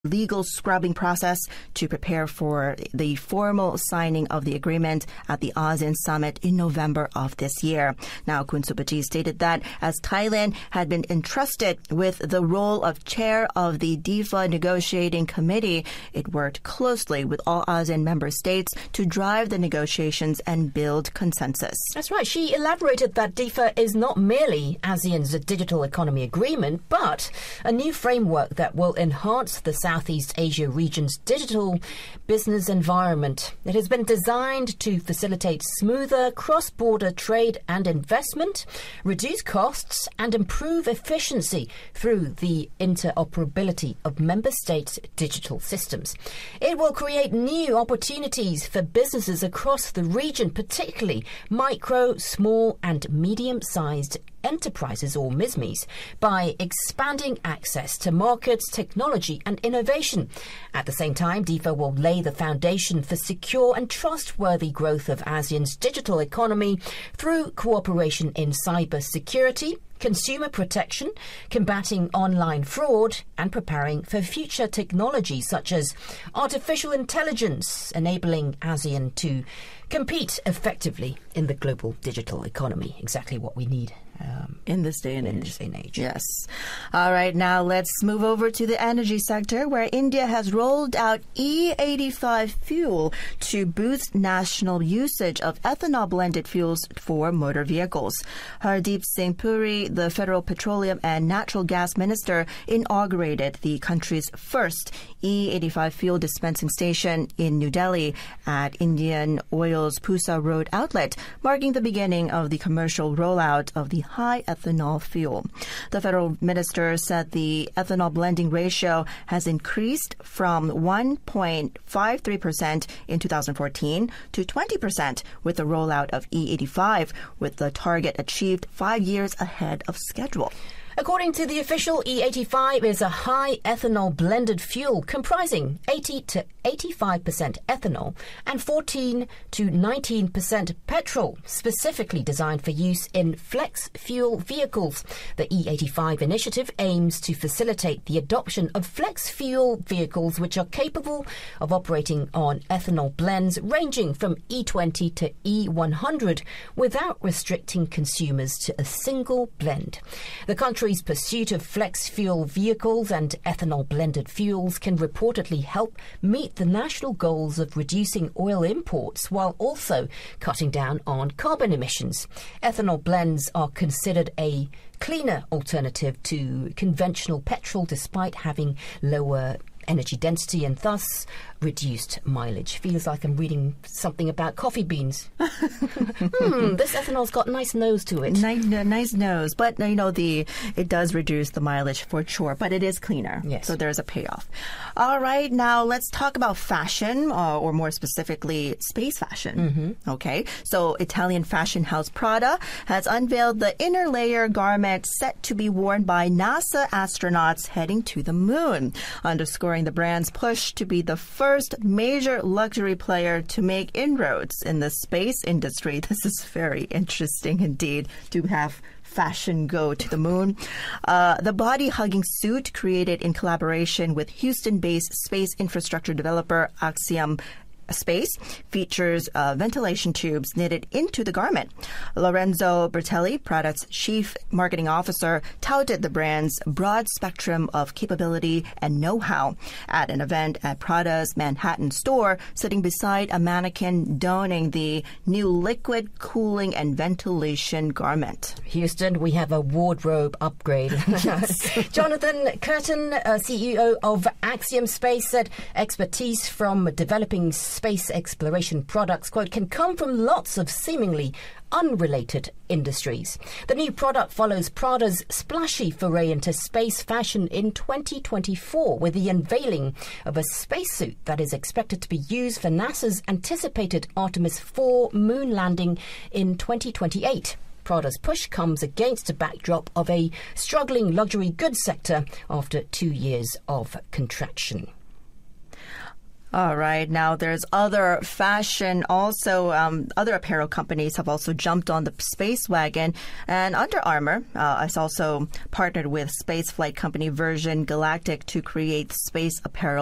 legal scrubbing process to prepare for the formal signing of the agreement at the ASEAN summit in November of this year. Now, Khun Subaji stated that as Thailand had been entrusted with the role of chair of the DIFA negotiating committee, it worked closely with all ASEAN member states to drive the negotiations and build consensus. That's right. She elaborated that DIFA is not merely ASEAN's digital economy agreement, but a new framework that will enhance the Southeast Asia region's digital business environment. It has been designed to facilitate smoother cross-border trade and investment, reduce costs, and improve efficiency through the interoperability of member states' digital systems. It will create new opportunities for businesses across the region, particularly micro, small, and medium-sized enterprises, or MISMEs, by expanding access to markets, technology and innovation. At the same time, DIFA will lay the foundation for secure and trustworthy growth of ASEAN's digital economy through cooperation in cyber security, consumer protection, combating online fraud, and preparing for future technologies such as artificial intelligence, enabling ASEAN to compete effectively in the global digital economy. Exactly what we need in this day and age. Yes. All right, now let's move over to the energy sector, where India has rolled out E85 fuel to boost national usage of ethanol-blended fuels for motor vehicles. Hardeep Singh Puri, the Federal Petroleum and Natural Gas Minister, inaugurated the country's first E85 fuel dispensing station in New Delhi at Indian Oil's Pusa Road outlet, marking the beginning of the commercial rollout of the high ethanol fuel. The federal minister said the ethanol blending ratio has increased from 1.53% in 2014 to 20% with the rollout of E85, with the target achieved 5 years ahead of schedule. According to the official, E85 is a high ethanol blended fuel comprising 80 to 85% ethanol and 14 to 19% petrol, specifically designed for use in flex fuel vehicles. The E85 initiative aims to facilitate the adoption of flex fuel vehicles which are capable of operating on ethanol blends ranging from E20 to E100 without restricting consumers to a single blend. The country's pursuit of flex fuel vehicles and ethanol blended fuels can reportedly help meet the national goals of reducing oil imports while also cutting down on carbon emissions. Ethanol blends are considered a cleaner alternative to conventional petrol despite having lower energy density and thus reduced mileage. Feels like I'm reading something about coffee beans. This ethanol's got a nice nose to it. Nice nose, but it does reduce the mileage for sure, but it is cleaner. Yes. So there's a payoff. All right, now let's talk about fashion, or more specifically, space fashion. Okay, so Italian fashion house Prada has unveiled the inner layer garment set to be worn by NASA astronauts heading to the moon, underscoring the brand's push to be the first major luxury player to make inroads in the space industry. This is very interesting indeed to have fashion go to the moon. The body-hugging suit, created in collaboration with Houston-based space infrastructure developer Axiom Space, features ventilation tubes knitted into the garment. Lorenzo Bertelli, Prada's chief marketing officer, touted the brand's broad spectrum of capability and know-how at an event at Prada's Manhattan store, sitting beside a mannequin donning the new liquid cooling and ventilation garment. Houston, we have a wardrobe upgrade. Jonathan Curtin, CEO of Axiom Space, said expertise from developing space exploration products, quote, can come from lots of seemingly unrelated industries. The new product follows Prada's splashy foray into space fashion in 2024 with the unveiling of a spacesuit that is expected to be used for NASA's anticipated Artemis 4 moon landing in 2028. Prada's push comes against a backdrop of a struggling luxury goods sector after 2 years of contraction. All right. Now, there's other fashion also. Other apparel companies have also jumped on the space wagon. And Under Armour has also partnered with space flight company Virgin Galactic to create space apparel